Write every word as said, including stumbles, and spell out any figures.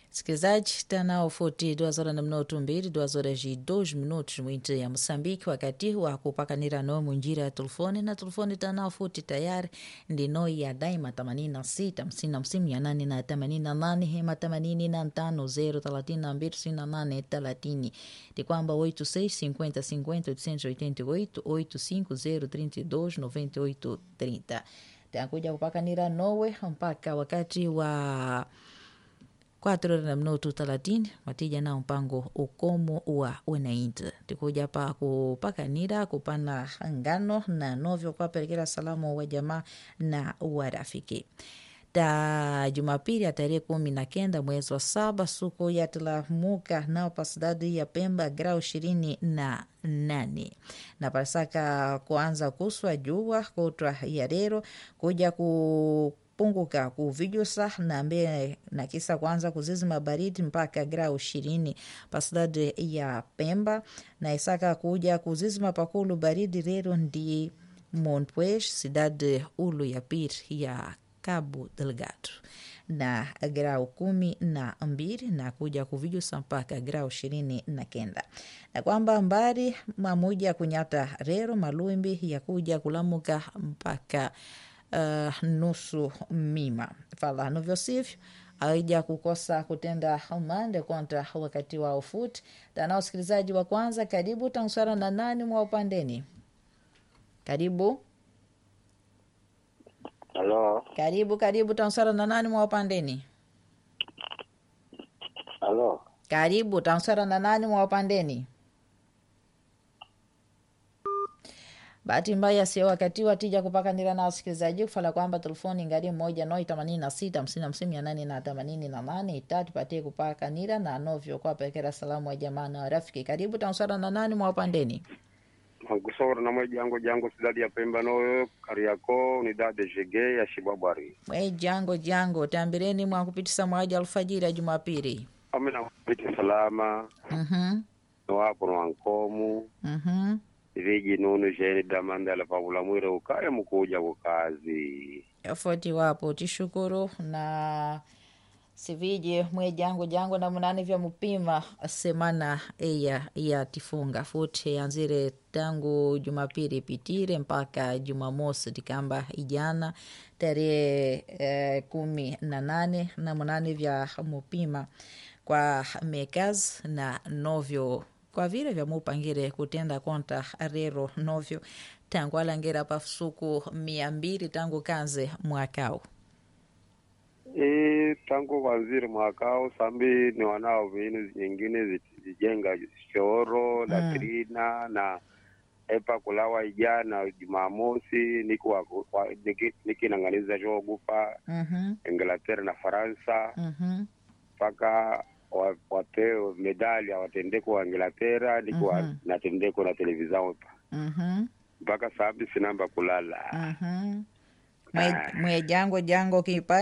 Sikilizaji, tana ufuti duas horas na minuto mbili, duas horas e dois minutos mwinti ya Moçambique, wakati wa kupakanira no munjira ya telefone na telefone tana ufuti tayari ndino ya daima themanini na sita hamsini na hamsini mia nane na themanini na nane hema themanini na tano zero thelathini na mbili tisini na nane thelathini de kwamba oitenta e seis cinquenta cinquenta oitocentos e oitenta e oito oitenta e cinco zero trinta e dois noventa e oito trinta. Takuja kupakanira nowe mpaka wakati wa quatro horas na minuto thelathini matija na mpango ukomo wa wenainta tikuja pa kupakanira kupana ngano na novyo kwa pelekera salamu wa jamaa na warafiki ta Jumapili ya tarehe kumi na kenda mwezi wa saba suku ya tilamuka nao pasidadi ya Pemba grau ishirini na nane na pasaka kuanza kuswa jua kutwa ya rero kuja ku punguka kuvijusa na mbele na kisa kwanza kuzizima baridi mpaka grau ishirini pasidade ya Pemba na isaka kuja kuzizima pakulu baridi rero ndi Montepuez cidade ulu ya pili ya Cabo Delgado na grau kumi na mbili na kuja kuvijusa mpaka grau ishirini na kenda na kwamba mbari mamuja kunyata rero maluimbi ya kuja kulamuka mpaka Uh, nusu mima fala novyo sivyo aija kukosa kutenda umande kontra wakati wa ufuti tana usikilizaji wa kwanza karibu tansara na nani mwa upandeni karibu Halo. Karibu karibu tansara na nani mwa upandeni Halo. Karibu tansara na nani mwa upandeni Bahati mbaya sio wakati watija kupakanira na wasikilizaji kufala kwamba telefoni ngari moja noi themanini na sita hamsini na hamsini mia nane na themanini na nane itatu patie kupakanira na novyo kwa pekera salamu wa jamaa na rafiki. Karibu tansara na nani mwa upandeni? Kusora na mwe jango jango sidadi ya Pemba no Kariako unidade jege ya Shibabari. Mwe jango jango tambireni mwa kupitisa mwaja alfajiri ya Jumapili. Amina kupiti salama. Mhm. No hapo no ankomu. Mhm. Viji nunu jeni damanda la pavula mwire ukaya mkuja kukazi. Yafoti wapo tishukuru na sivije mwe jango jango na munani vya mupima semana eya ya tifunga futi yanzire tangu Jumapili pitire mpaka Jumamosi tikamba ijana tarehe eh, kumi na nane na munani vya mupima kwa mekaz na novyo kwa vile vya mupangire kutenda konta rero novyo tangu alangera pasuku mia mbili tangu kanze mwakao. E, tangu waziri mwakao sambi ni wanao vinu nyingine zijenga shoro, Mm. latrina na epa kulawa ijana Jumamosi niku wa, niki, niki nangaliza jogupa Mhm. Inglaterra na Faransa Mhm. paka wa, wateo medali watendeko wa Inglaterra niku Mhm. natendeko na televizao Mhm. mpaka sababu sinamba kulala. Mhm. Mwe, mwe jango jango kipa